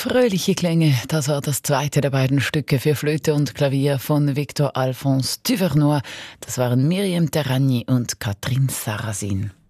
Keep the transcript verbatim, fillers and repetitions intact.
Fröhliche Klänge, das war das zweite der beiden Stücke für Flöte und Klavier von Victor Alphonse Duvernoy. Das waren Myriam Terragni und Catherine Sarrazin.